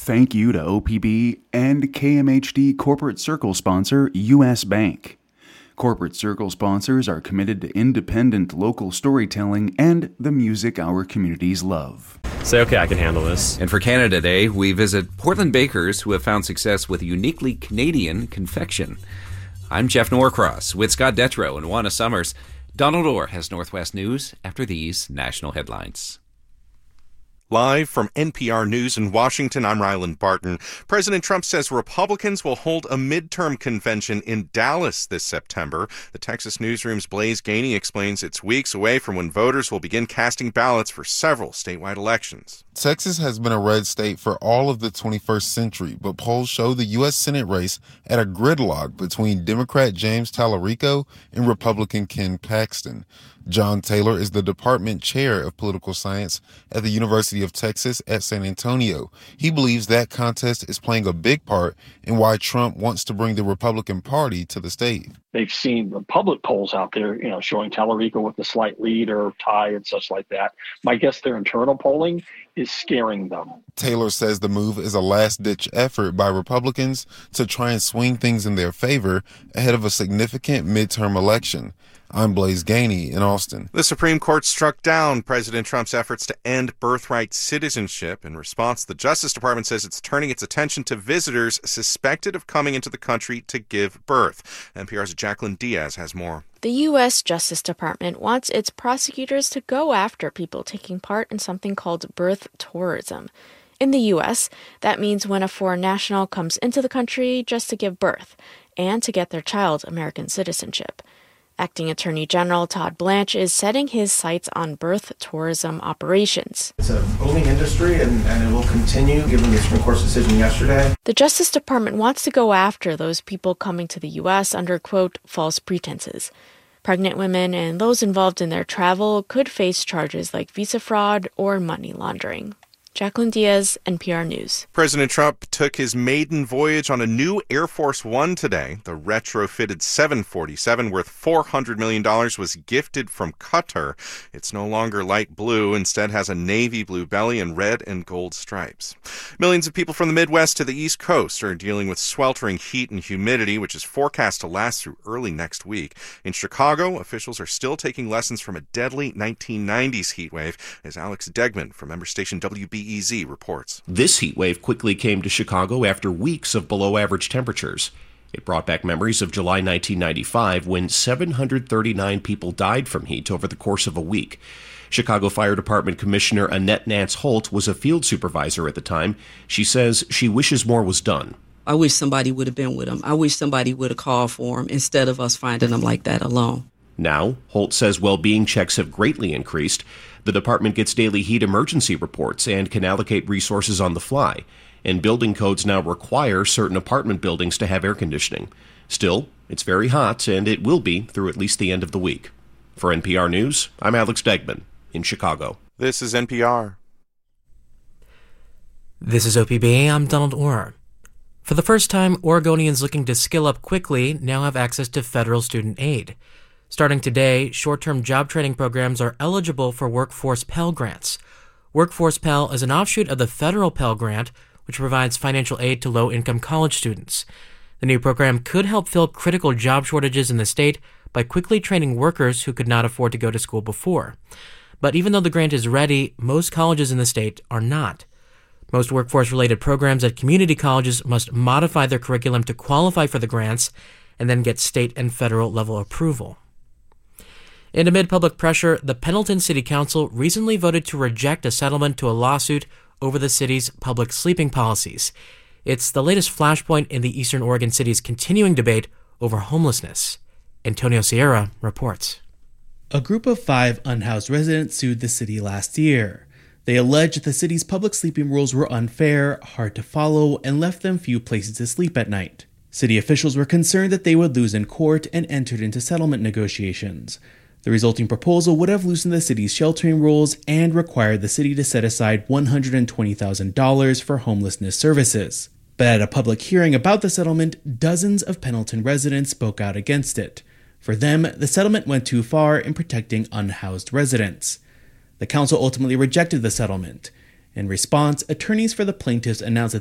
Thank you to OPB and KMHD Corporate Circle sponsor U.S. Bank. Corporate Circle sponsors are committed to independent local storytelling and the music our communities love. Say, okay, I can handle this. And for Canada Day, we visit Portland bakers who have found success with uniquely Canadian confection. I'm Jeff Norcross with Scott Detrow and Juana Summers. Donald Orr has Northwest News after these national headlines. Live from NPR News in Washington, I'm Ryland Barton. President Trump says Republicans will hold a midterm convention in Dallas this September. The Texas Newsroom's Blaise Gainey explains it's weeks away from when voters will begin casting ballots for several statewide elections. Texas has been a red state for all of the 21st century, but polls show the U.S. Senate race at a gridlock between Democrat James Tallarico and Republican Ken Paxton. John Taylor is the department chair of political science at the University of Texas at San Antonio. He believes that contest is playing a big part in why Trump wants to bring the Republican Party to the state. They've seen the public polls out there, showing Tallarico with a slight lead or tie and such like that. My guess their internal polling is scaring them. Taylor says the move is a last-ditch effort by Republicans to try and swing things in their favor ahead of a significant midterm election. I'm Blaise Gainey in Austin. The Supreme Court struck down President Trump's efforts to end birthright citizenship. In response, the Justice Department says it's turning its attention to visitors suspected of coming into the country to give birth. NPR's Jacqueline Diaz has more. The U.S. Justice Department wants its prosecutors to go after people taking part in something called birth tourism. In the U.S., that means when a foreign national comes into the country just to give birth and to get their child American citizenship. Acting Attorney General Todd Blanche is setting his sights on birth tourism operations. It's a booming industry, and it will continue, given the Supreme Court's decision yesterday. The Justice Department wants to go after those people coming to the U.S. under, quote, false pretenses. Pregnant women and those involved in their travel could face charges like visa fraud or money laundering. Jacqueline Diaz, NPR News. President Trump took his maiden voyage on a new Air Force One today. The retrofitted 747 worth $400 million was gifted from Qatar. It's no longer light blue, instead has a navy blue belly and red and gold stripes. Millions of people from the Midwest to the East Coast are dealing with sweltering heat and humidity, which is forecast to last through early next week. In Chicago, officials are still taking lessons from a deadly 1990s heat wave, as Alex Degman from member station WBEZ reports. This heat wave quickly came to Chicago after weeks of below-average temperatures. It brought back memories of July 1995 when 739 people died from heat over the course of a week. Chicago Fire Department Commissioner Annette Nance Holt was a field supervisor at the time. She says she wishes more was done. I wish somebody would have been with them. I wish somebody would have called for them instead of us finding them like that alone. Now, Holt says well-being checks have greatly increased. The department gets daily heat emergency reports and can allocate resources on the fly. And building codes now require certain apartment buildings to have air conditioning. Still, it's very hot, and it will be through at least the end of the week. For NPR News, I'm Alex Degman in Chicago. This is NPR. This is OPB. I'm Donald Orr. For the first time, Oregonians looking to skill up quickly now have access to federal student aid. Starting today, short-term job training programs are eligible for Workforce Pell Grants. Workforce Pell is an offshoot of the federal Pell Grant, which provides financial aid to low-income college students. The new program could help fill critical job shortages in the state by quickly training workers who could not afford to go to school before. But even though the grant is ready, most colleges in the state are not. Most workforce-related programs at community colleges must modify their curriculum to qualify for the grants and then get state and federal level approval. And amid public pressure, the Pendleton City Council recently voted to reject a settlement to a lawsuit over the city's public sleeping policies. It's the latest flashpoint in the Eastern Oregon city's continuing debate over homelessness. Antonio Sierra reports. A group of 5 unhoused residents sued the city last year. They alleged the city's public sleeping rules were unfair, hard to follow, and left them few places to sleep at night. City officials were concerned that they would lose in court and entered into settlement negotiations. The resulting proposal would have loosened the city's sheltering rules and required the city to set aside $120,000 for homelessness services. But at a public hearing about the settlement, dozens of Pendleton residents spoke out against it. For them, the settlement went too far in protecting unhoused residents. The council ultimately rejected the settlement. In response, attorneys for the plaintiffs announced